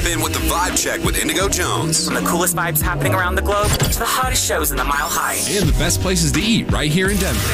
in with the Vibe Check with Indigo Jones. From the coolest vibes happening around the globe to the hottest shows in the Mile High. And the best places to eat right here in Denver.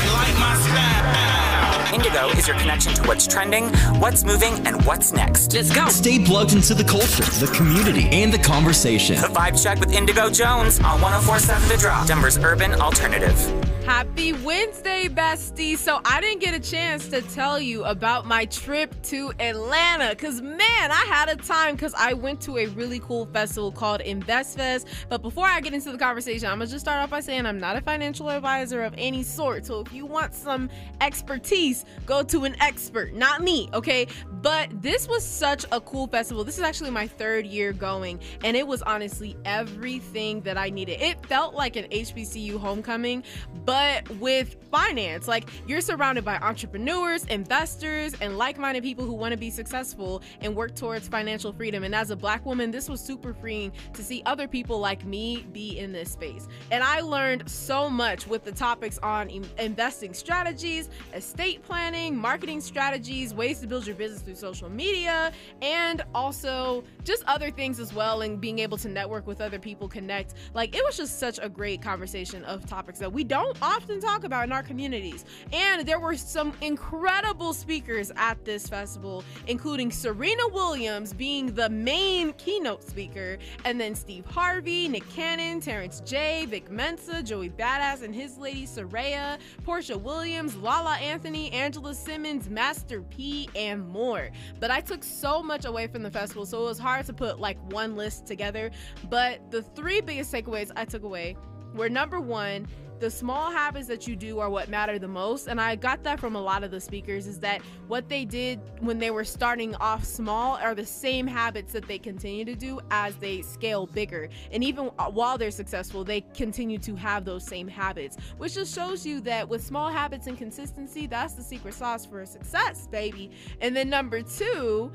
Indigo is your connection to what's trending, what's moving, and what's next. Let's go. Stay plugged into the culture, the community, and the conversation. The Vibe Check with Indigo Jones on 104.7 The Drop, Denver's urban alternative. Happy Wednesday, bestie. So I didn't get a chance to tell you about my trip to Atlanta because, man, I had a time because I went to a really cool festival called InvestFest. But before I get into the conversation, I'm going to just start off by saying I'm not a financial advisor of any sort. So if you want some expertise, go to an expert, not me, okay? But this was such a cool festival. This is actually my third year going, and it was honestly everything that I needed. It felt like an HBCU homecoming, but with finance. Like, you're surrounded by entrepreneurs, investors, and like-minded people who want to be successful and work towards financial freedom. And as a Black woman, this was super freeing to see other people like me be in this space. And I learned so much with the topics on investing strategies, estate planning, marketing strategies, ways to build your business through social media, and also just other things as well, and being able to network with other people, connect. Like, it was just such a great conversation of topics that we don't often talk about in our communities. And there were some incredible speakers at this festival, including Serena Williams being the main keynote speaker, and then Steve Harvey, Nick Cannon, Terrence J, Vic Mensa, Joey Badass and his lady Soraya, Portia Williams, Lala Anthony, Angela Simmons, Master P, and more. But I took so much away from the festival, so it was hard to put like one list together. But the three biggest takeaways I took away were, number one, the small habits that you do are what matter the most. And I got that from a lot of the speakers, is that what they did when they were starting off small are the same habits that they continue to do as they scale bigger. And even while they're successful, they continue to have those same habits, which just shows you that with small habits and consistency, that's the secret sauce for success, baby. And then number two,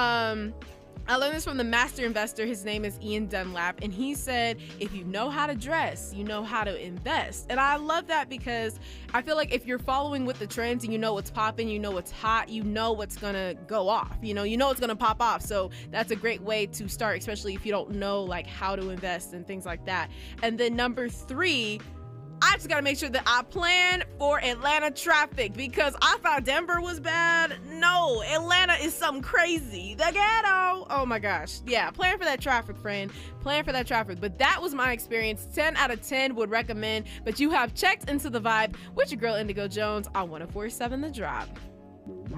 I learned this from the master investor. His name is Ian Dunlap, and he said, if you know how to dress, you know how to invest. And I love that, because I feel like if you're following with the trends and you know what's popping, you know what's hot, you know what's gonna go off, you know what's gonna pop off. So that's a great way to start, especially if you don't know like how to invest and things like that. And then number three, I just gotta make sure that I plan for Atlanta traffic, because I thought Denver was bad. No, Atlanta is something crazy. The ghetto. Oh my gosh. Yeah, plan for that traffic, friend. Plan for that traffic. But that was my experience. 10 out of 10 would recommend. But you have checked into the vibe with your girl Indigo Jones on 104.7 The Drop.